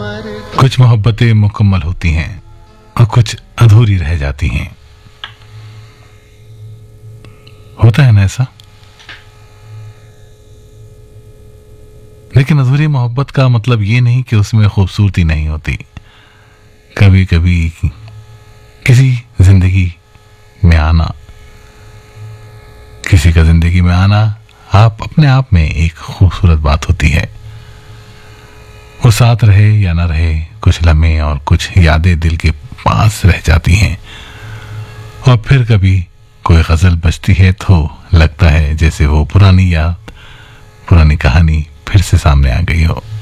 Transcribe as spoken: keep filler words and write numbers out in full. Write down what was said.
कुछ मोहब्बतें मुकम्मल होती हैं और कुछ अधूरी रह जाती हैं। होता है ना ऐसा? लेकिन अधूरी मोहब्बत का मतलब ये नहीं कि उसमें खूबसूरती नहीं होती। कभी कभी किसी जिंदगी में आना किसी का जिंदगी में आना आप अपने आप में एक खूबसूरत बात होती है। वो साथ रहे या ना रहे, कुछ लम्हे और कुछ यादें दिल के पास रह जाती हैं। और फिर कभी कोई गजल बजती है तो लगता है जैसे वो पुरानी याद, पुरानी कहानी फिर से सामने आ गई हो।